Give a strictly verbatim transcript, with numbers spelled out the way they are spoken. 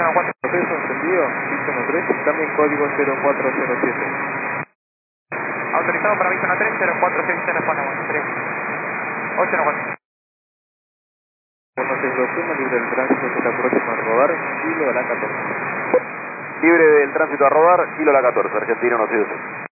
uno cuatro. Proceso encendido, Visto uno tres, también código cero cuatro cero siete. Autorizado para Visto uno tres, cero cuatro seis cero, Panamá, tres. ocho uno cuatro. Buenos Aires dos uno, libre del tránsito, será próximo a rodar, kilo a la catorce. Libre del tránsito a rodar, kilo a la catorce, Argentina uno siete seis.